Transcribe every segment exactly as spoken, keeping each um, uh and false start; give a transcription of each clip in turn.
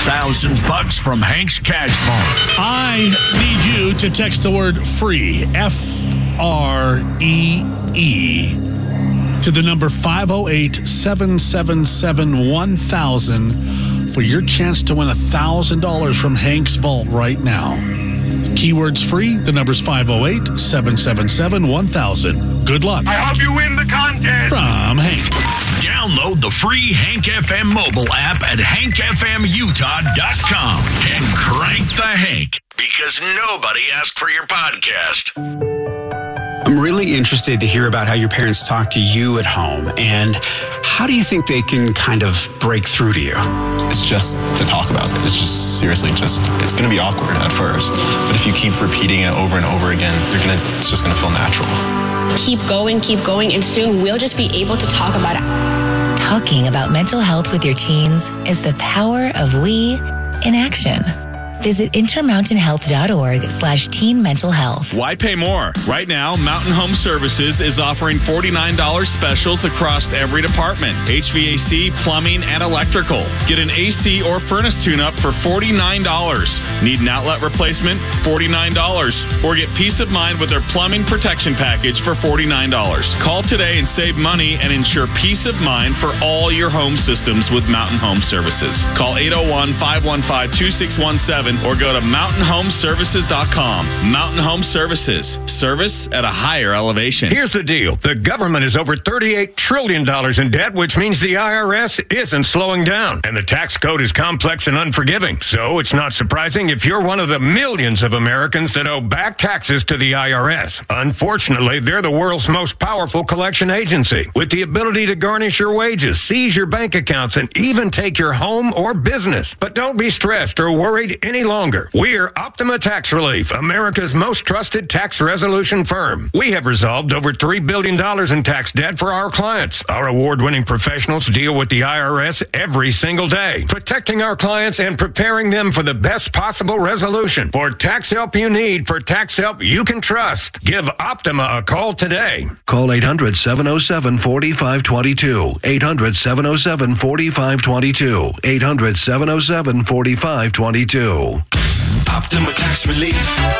thousand bucks from Hank's Cash Vault. I need you to text the word FREE, F R E E, to the number five oh eight, seven seven seven, one thousand for your chance to win one thousand dollars from Hank's Vault right now. Keywords FREE, the number's five oh eight, seven seven seven, one thousand. Good luck. I hope you win the contest. From Hank. Download the free Hank F M mobile app at hank f m utah dot com and crank the Hank, because nobody asked for your podcast. I'm really interested to hear about how your parents talk to you at home, and how do you think they can kind of break through to you? It's just to talk about it. It's just seriously just, it's going to be awkward at first, but if you keep repeating it over and over again, you're gonna, it's just going to feel natural. Keep going, keep going, and soon we'll just be able to talk about it. Talking about mental health with your teens is the power of we in action. Visit intermountain health dot org slash teen mental health. Why pay more? Right now, Mountain Home Services is offering forty-nine dollars specials across every department. H V A C, plumbing, and electrical. Get an A C or furnace tune-up for forty-nine dollars. Need an outlet replacement? forty-nine dollars. Or get peace of mind with their plumbing protection package for forty-nine dollars. Call today and save money and ensure peace of mind for all your home systems with Mountain Home Services. Call eight oh one, five one five, two six one seven or go to mountain home services dot com. Mountain Home Services. Service at a higher elevation. Here's the deal. The government is over thirty-eight trillion dollars in debt, which means the I R S isn't slowing down. And the tax code is complex and unforgiving. So it's not surprising if you're one of the millions of Americans that owe back taxes to the I R S. Unfortunately, they're the world's most powerful collection agency, with the ability to garnish your wages, seize your bank accounts, and even take your home or business. But don't be stressed or worried any longer. We're Optima Tax Relief, America's most trusted tax resolution firm. We have resolved over three billion dollars in tax debt for our clients. Our award-winning professionals deal with the I R S every single day, protecting our clients and preparing them for the best possible resolution. For tax help you need, for tax help you can trust, give Optima a call today. Call eight hundred, seven oh seven, four five two two. eight hundred, seven oh seven, four five two two. eight hundred, seven oh seven, four five two two. Optima Tax Relief.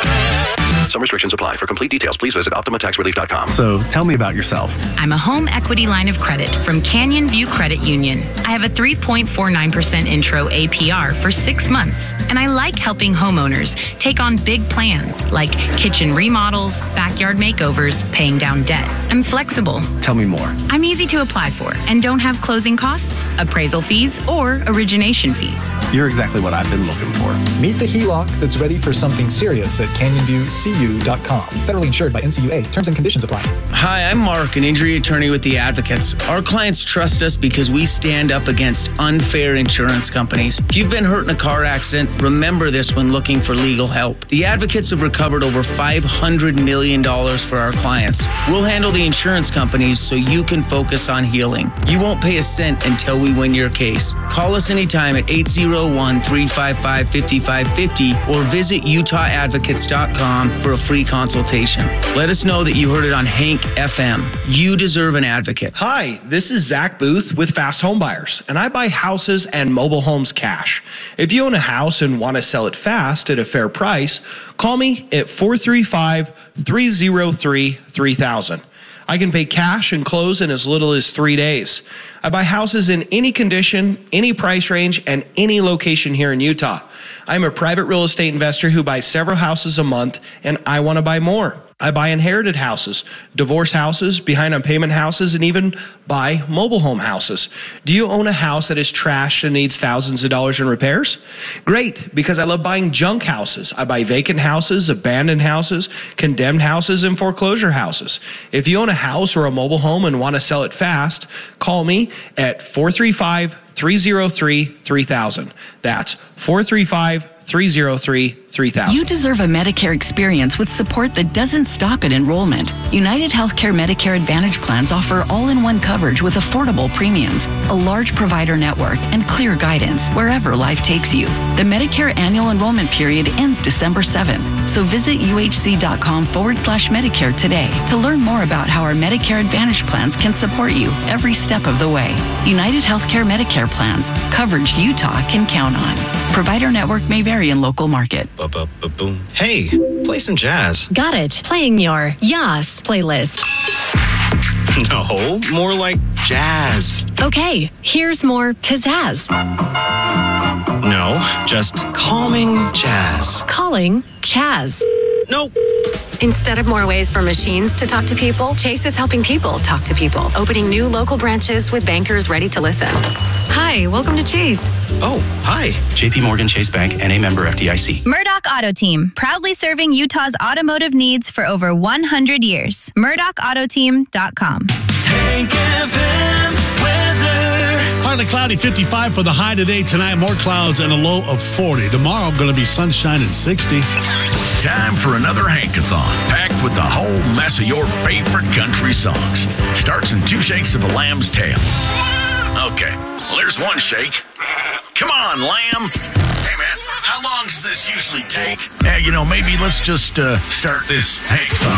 Some restrictions apply. For complete details, please visit optima tax relief dot com. So tell me about yourself. I'm a home equity line of credit from Canyon View Credit Union. I have a three point four nine percent intro A P R for six months, and I like helping homeowners take on big plans like kitchen remodels, backyard makeovers, paying down debt. I'm flexible. Tell me more. I'm easy to apply for and don't have closing costs, appraisal fees, or origination fees. You're exactly what I've been looking for. Meet the H E L O C that's ready for something serious at canyon view c u dot com. Federally insured by N C U A. Terms and conditions apply. Hi, I'm Mark, an injury attorney with the Advocates. Our clients trust us because we stand up against unfair insurance companies. If you've been hurt in a car accident, remember this when looking for legal help. The Advocates have recovered over five hundred million dollars for our clients. We'll handle the insurance companies so you can focus on healing. You won't pay a cent until we win your case. Call us anytime at eight oh one, three five five, five five five zero or visit utah advocates dot com for a free consultation. Let us know that you heard it on Hank F M. You deserve an advocate. Hi, this is Zach Booth with Fast Home Buyers, and I buy houses and mobile homes cash. If you own a house and want to sell it fast at a fair price, call me at four three five, three oh three, three thousand. I can pay cash and close in as little as three days. I buy houses in any condition, any price range, and any location here in Utah. I'm a private real estate investor who buys several houses a month, and I want to buy more. I buy inherited houses, divorce houses, behind on payment houses, and even buy mobile home houses. Do you own a house that is trashed and needs thousands of dollars in repairs? Great, because I love buying junk houses. I buy vacant houses, abandoned houses, condemned houses, and foreclosure houses. If you own a house or a mobile home and want to sell it fast, call me at four three five, three oh three, three thousand. That's four three five, three oh three, three thousand. You deserve a Medicare experience with support that doesn't stop at enrollment. United Healthcare Medicare Advantage plans offer all-in-one coverage with affordable premiums, a large provider network, and clear guidance wherever life takes you. The Medicare annual enrollment period ends December seventh, so visit uhc.com forward slash Medicare today to learn more about how our Medicare Advantage plans can support you every step of the way. United Healthcare Medicare plans, coverage Utah can count on. Provider network may vary in local market. Boom. Hey, play some jazz. Got it. Playing your Yas playlist. No, more like jazz. Okay, here's more pizzazz. No, just calming jazz. Calling Chaz. Nope. Instead of more ways for machines to talk to people, Chase is helping people talk to people, opening new local branches with bankers ready to listen. Hi, welcome to Chase. Oh, hi. J P Morgan Chase Bank, N A member F D I C. Murdoch Auto Team, proudly serving Utah's automotive needs for over one hundred years. Murdoch Auto Team dot com. Hank F M weather. Partly cloudy, fifty-five for the high today. Tonight, more clouds and a low of forty. Tomorrow, going to be sunshine and sixty. Time for another Hankathon, packed with the whole mess of your favorite country songs. Starts in two shakes of a lamb's tail. Okay, well, there's one shake. Come on, lamb. Hey, man, how long does this usually take? Yeah, you know, maybe let's just uh, start this Hankathon.